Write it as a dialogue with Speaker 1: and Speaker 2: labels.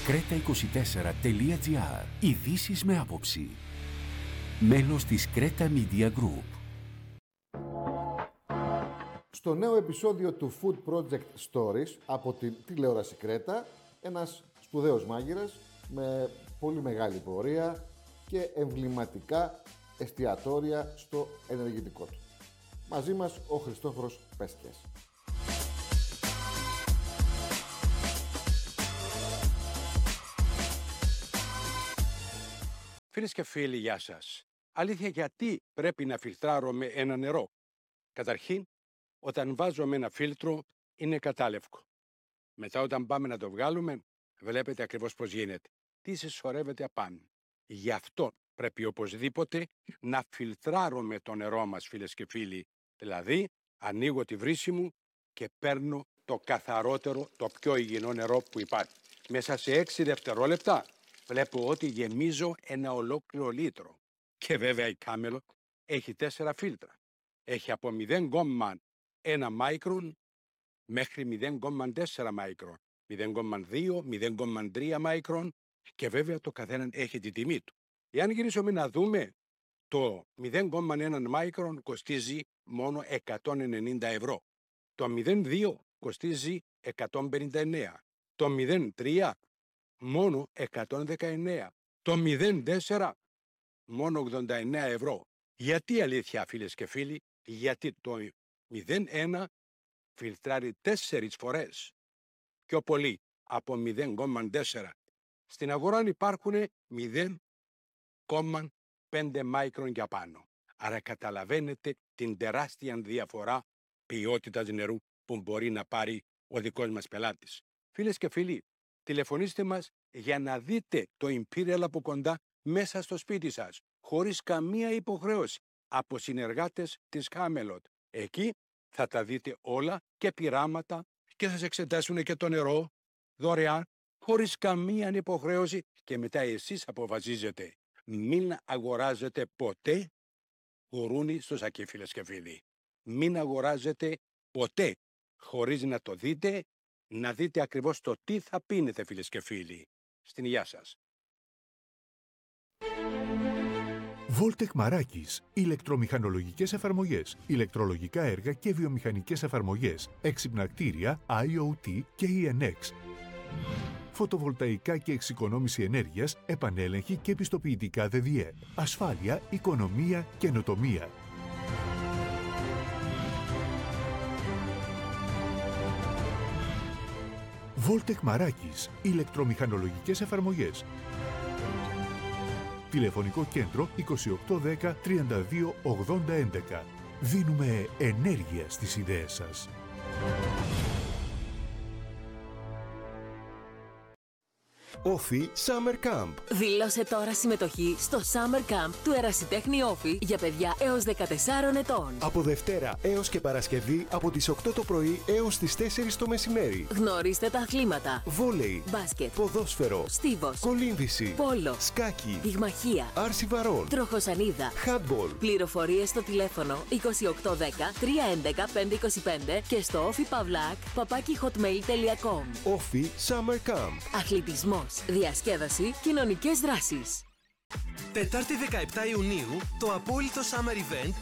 Speaker 1: Creta24.gr. Ειδήσεις με άποψη. Μέλος της Creta Media Group.
Speaker 2: Στο νέο επεισόδιο του Food Project Stories από την τηλεόραση Κρέτα, ένας σπουδαίος μάγειρας με πολύ μεγάλη πορεία και εμβληματικά εστιατόρια στο ενεργητικό του. Μαζί μας ο Χριστόφορος Πέσκιας.
Speaker 3: Φίλες και φίλοι, γεια σας. Αλήθεια, γιατί πρέπει να φιλτράρουμε ένα νερό? Καταρχήν, όταν βάζουμε ένα φίλτρο, είναι κατάλευκο. Μετά, όταν πάμε να το βγάλουμε, βλέπετε ακριβώς πώς γίνεται. Τι συσσωρεύεται απάνω. Γι' αυτό πρέπει οπωσδήποτε να φιλτράρουμε το νερό μας, φίλες και φίλοι. Δηλαδή, ανοίγω τη βρύση μου και παίρνω το καθαρότερο, το πιο υγιεινό νερό που υπάρχει. Μέσα σε 6 δευτερόλεπτα βλέπω ότι γεμίζω ένα ολόκληρο λίτρο. Και βέβαια η Camelot έχει 4 φίλτρα. Έχει από 0,1 μάικρον μέχρι 0,4 μάικρον, 0,2, 0,3 μάικρον και βέβαια το καθένα έχει τη τιμή του. Εάν γυρίσουμε να δούμε, το 0,1 μάικρον κοστίζει μόνο 190 ευρώ. Το 0,2 κοστίζει 159. Το 0,3 μόνο 119. Το 0,4 μόνο 89 ευρώ. Γιατί αλήθεια, φίλες και φίλοι? Γιατί το 0,1 φιλτράρει 4 φορές πιο πολύ από 0,4. Στην αγορά υπάρχουν 0,5 μάικρον για πάνω. Άρα καταλαβαίνετε την τεράστια διαφορά ποιότητας νερού που μπορεί να πάρει ο δικός μας πελάτης. Φίλες και φίλοι, τηλεφωνήστε μας για να δείτε το Imperial από κοντά μέσα στο σπίτι σας, χωρίς καμία υποχρέωση, από συνεργάτες της Camelot. Εκεί θα τα δείτε όλα και πειράματα και θα σας εξετάσουν και το νερό δωρεάν, χωρίς καμία υποχρέωση και μετά εσείς αποφασίζετε. Μην αγοράζετε ποτέ γουρούνι στο σακί, φίλες και φίλοι. Μην αγοράζετε ποτέ χωρίς να το δείτε, να δείτε ακριβώς το τι θα πίνετε, φίλες και φίλοι. Στην υγεία σας.
Speaker 4: Voltec Marakis. Ηλεκτρομηχανολογικές εφαρμογές, ηλεκτρολογικά έργα και βιομηχανικές εφαρμογές, έξυπνα κτίρια, IoT και ENX. Φωτοβολταϊκά και εξοικονόμηση ενέργειας, επανέλεγχη και επιστοποιητικά ΔΔΕ. Ασφάλεια, οικονομία, καινοτομία. Voltec Marakis. Ηλεκτρομηχανολογικές εφαρμογές. Τηλεφωνικό κέντρο 2810 32 80 11. Δίνουμε ενέργεια στις ιδέες σας.
Speaker 5: Όφι Summer Camp.
Speaker 6: Δηλώσε τώρα συμμετοχή στο Summer Camp του Ερασιτέχνη Όφι για παιδιά έως 14 ετών.
Speaker 5: Από Δευτέρα έως και Παρασκευή από τις 8 το πρωί έως τις 4 το μεσημέρι.
Speaker 6: Γνωρίστε τα αθλήματα:
Speaker 5: Βόλεϊ,
Speaker 6: μπάσκετ,
Speaker 5: ποδόσφαιρο,
Speaker 6: στίβος,
Speaker 5: κολύμβηση,
Speaker 6: πόλο,
Speaker 5: σκάκι,
Speaker 6: πυγμαχία,
Speaker 5: άρση βαρών,
Speaker 6: τροχοσανίδα,
Speaker 5: handball.
Speaker 6: Πληροφορίες στο τηλέφωνο 2810 311 525 και στο ofipavlak@hotmail.com.
Speaker 5: Όφι Summer Camp.
Speaker 6: Αθλητισμός, διασκέδαση, κοινωνικές δράσεις.
Speaker 7: Τετάρτη 17 Ιουνίου, το απόλυτο Summer Event